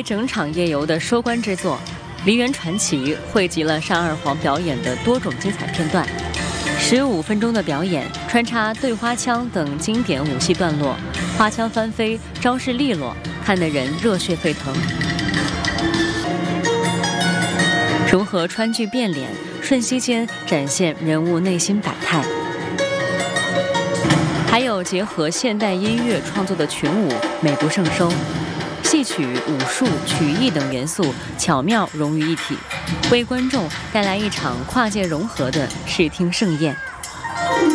整场夜游的收官之作，《梨园传奇》汇集了单二黄表演的多种精彩片段。15分钟的表演穿插对花枪等经典武戏段落，花枪翻飞，招式利落，看得人热血沸腾。融合川剧变脸，瞬息间展现人物内心百态。还有结合现代音乐创作的群舞，美不胜收。戏曲、武术、曲艺等元素巧妙融于一体，为观众带来一场跨界融合的视听盛宴。